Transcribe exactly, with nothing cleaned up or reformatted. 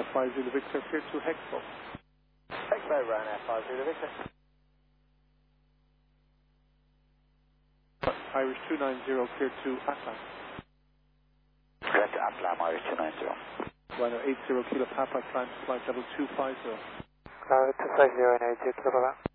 Ryanair five Zulu Victor, clear to Hexpo. Hexpo, Ryanair five Zulu Victor. Irish two nine zero, clear to Atlan. Clear to Atlan, Irish two nine zero. Ryanair eight zero Kilo Papa, climb to flight level two five zero. Uh, two five zero and eight zero Kilo Papa.